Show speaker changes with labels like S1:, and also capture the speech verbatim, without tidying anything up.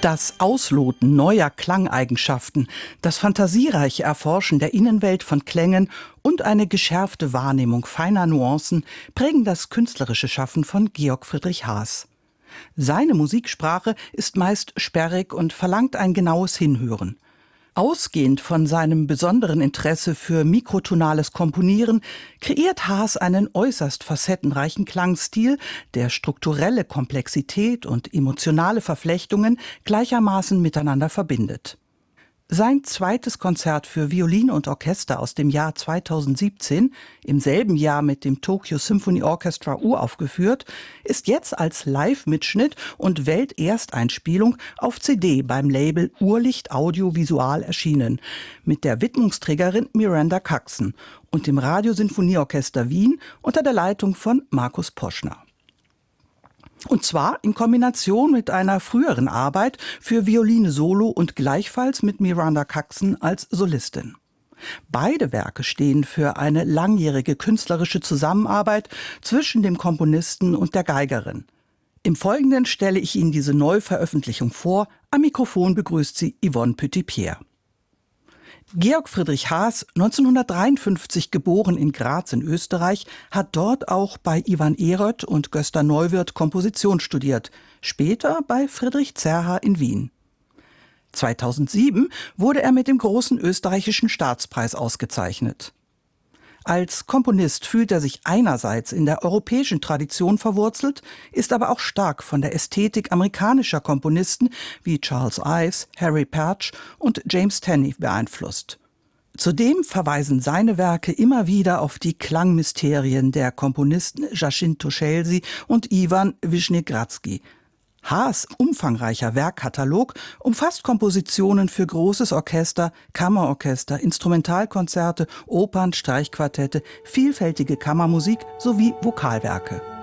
S1: Das Ausloten neuer Klangeigenschaften, das fantasiereiche Erforschen der Innenwelt von Klängen und eine geschärfte Wahrnehmung feiner Nuancen prägen das künstlerische Schaffen von Georg Friedrich Haas. Seine Musiksprache ist meist sperrig und verlangt ein genaues Hinhören. Ausgehend von seinem besonderen Interesse für mikrotonales Komponieren kreiert Haas einen äußerst facettenreichen Klangstil, der strukturelle Komplexität und emotionale Verflechtungen gleichermaßen miteinander verbindet. Sein zweites Konzert für Violine und Orchester aus dem Jahr zweitausendsiebzehn, im selben Jahr mit dem Tokyo Symphony Orchestra uraufgeführt, ist jetzt als Live-Mitschnitt und Weltersteinspielung auf C D beim Label Urlicht Audiovisual erschienen, mit der Widmungsträgerin Miranda Caxon und dem Radiosinfonieorchester Wien unter der Leitung von Markus Poschner. Und zwar in Kombination mit einer früheren Arbeit für Violine Solo und gleichfalls mit Miranda Caxon als Solistin. Beide Werke stehen für eine langjährige künstlerische Zusammenarbeit zwischen dem Komponisten und der Geigerin. Im Folgenden stelle ich Ihnen diese Neuveröffentlichung vor. Am Mikrofon begrüßt sie Yvonne Petit-Pierre. Georg Friedrich Haas, neunzehnhundertdreiundfünfzig geboren in Graz in Österreich, hat dort auch bei Ivan Eroth und Gösta Neuwirth Komposition studiert, später bei Friedrich Zerha in Wien. zweitausendsieben wurde er mit dem Großen Österreichischen Staatspreis ausgezeichnet. Als Komponist fühlt er sich einerseits in der europäischen Tradition verwurzelt, ist aber auch stark von der Ästhetik amerikanischer Komponisten wie Charles Ives, Harry Partch und James Tenney beeinflusst. Zudem verweisen seine Werke immer wieder auf die Klangmysterien der Komponisten Jacinto Scelsi und Iwan Wischnegradsky. Haas' umfangreicher Werkkatalog umfasst Kompositionen für großes Orchester, Kammerorchester, Instrumentalkonzerte, Opern, Streichquartette, vielfältige Kammermusik sowie Vokalwerke.